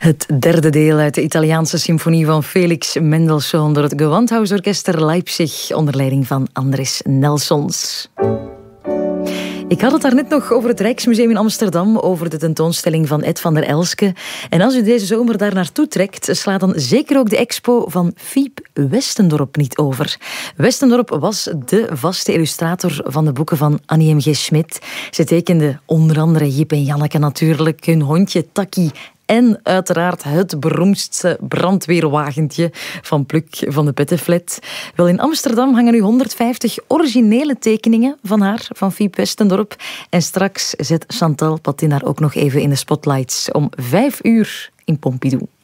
Het derde deel uit de Italiaanse symfonie van Felix Mendelssohn door het Gewandhausorchester Leipzig onder leiding van Andris Nelsons. Ik had het daarnet nog over het Rijksmuseum in Amsterdam, over de tentoonstelling van Ed van der Elske. En als u deze zomer daar naartoe trekt, sla dan zeker ook de expo van Fiep Westendorp niet over. Westendorp was de vaste illustrator van de boeken van Annie M.G. Schmidt. Ze tekende onder andere Jip en Janneke natuurlijk, hun hondje Takkie en uiteraard het beroemdste brandweerwagentje van Pluk van de Pettenflat. Wel, in Amsterdam hangen nu 150 originele tekeningen van haar, van Fiep Westendorp. En straks zet Chantal Patin haar ook nog even in de spotlights om 5 uur in Pompidou.